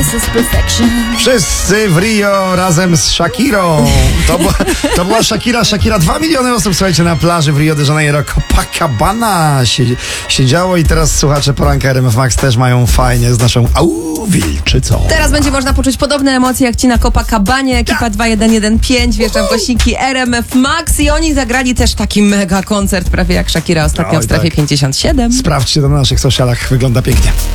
This is perfection. Wszyscy w Rio razem z Shakirą. To była Shakira. 2 miliony osób, słuchajcie, na plaży w Rio de Janeiro. Copacabana siedziało i teraz słuchacze poranka RMF Max też mają fajnie z naszą wilczycą. Teraz będzie można poczuć podobne emocje jak ci na Copacabanie. Ekipa 2115 wjeżdża w głośniki RMF Max i oni zagrali też taki mega koncert, prawie jak Shakira ostatnio w strefie 57. Sprawdźcie to na naszych socialach, wygląda pięknie.